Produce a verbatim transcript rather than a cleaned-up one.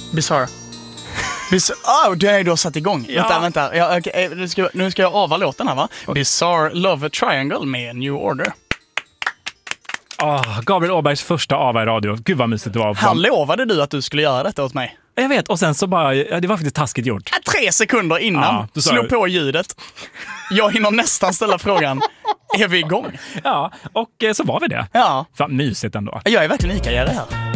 Bizarre. Bizarre. Oh, det är du har satt igång. Ja. Vänta, vänta. Ja, okay. nu, ska, nu ska jag ava låten här, va? Bizarre Love Triangle med New Order. Oh, Gabriel Åbergs första ava i radio. Gud vad mysigt det var. Han lovade du att du skulle göra detta åt mig. Jag vet, och sen så bara, ja, det var faktiskt taskigt gjort. Tre sekunder innan, Ja, du sa slå det. på ljudet. Jag hinner nästan ställa frågan, är vi igång? Ja, och eh, så var vi det. Ja. Fan, mysigt ändå. Jag är verkligen Ica-Jerry här.